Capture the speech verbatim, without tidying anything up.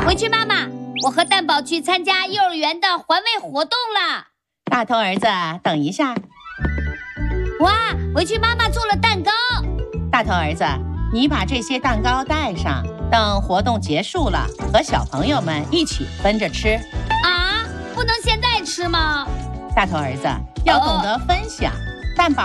围裙妈妈，我和蛋宝去参加幼儿园的环卫活动了。 大头儿子，等一下。 哇，围裙妈妈做了蛋糕。 大头儿子，你把这些蛋糕带上，等活动结束了，和小朋友们一起分着吃。 啊，不能现在吃吗？ 大头儿子，要懂得分享。蛋宝